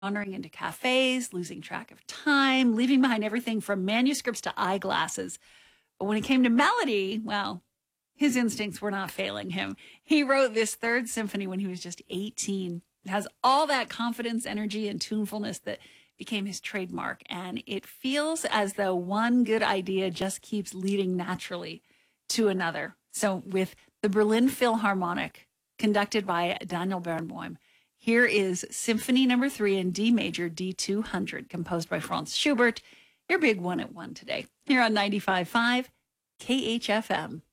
wandering into cafes, losing track of time, leaving behind everything from manuscripts to eyeglasses. But when it came to melody, well, his instincts were not failing him. He wrote this third symphony when he was just 18. It has all that confidence, energy, and tunefulness that became his trademark. And it feels as though one good idea just keeps leading naturally to another. So with the Berlin Philharmonic, conducted by Daniel Barenboim, here is Symphony No. 3 in D major, D200, composed by Franz Schubert. Your big one at one today, here on 95.5 KHFM.